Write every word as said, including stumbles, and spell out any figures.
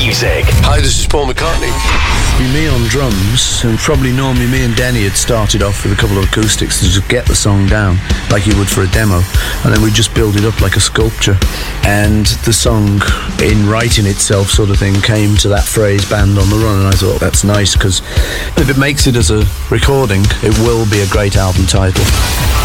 music. Hi, this is Paul McCartney. Me on drums, and probably normally me and Denny had started off with a couple of acoustics to just get the song down, like you would for a demo, and then we just build it up like a sculpture. And the song, in writing itself sort of thing, came to that phrase, Band on the Run, and I thought, that's nice, because if it makes it as a recording, it will be a great album title.